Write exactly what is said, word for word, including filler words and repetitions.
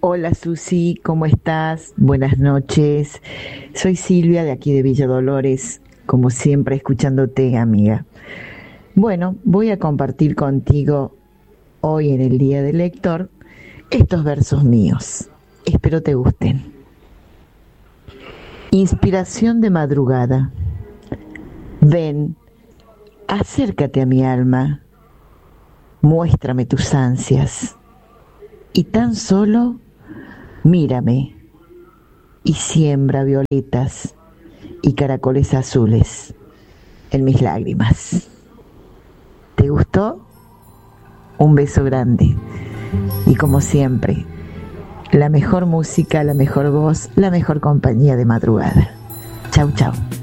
Hola Susi, ¿cómo estás? Buenas noches. Soy Silvia de aquí de Villa Dolores, como siempre escuchándote, amiga. Bueno, voy a compartir contigo hoy en el Día del Lector estos versos míos. Espero te gusten. Inspiración de madrugada. Ven, acércate a mi alma, muéstrame tus ansias y tan solo mírame y siembra violetas y caracoles azules en mis lágrimas. ¿Te gustó? Un beso grande. Y como siempre, la mejor música, la mejor voz, la mejor compañía de madrugada. Chau, chau.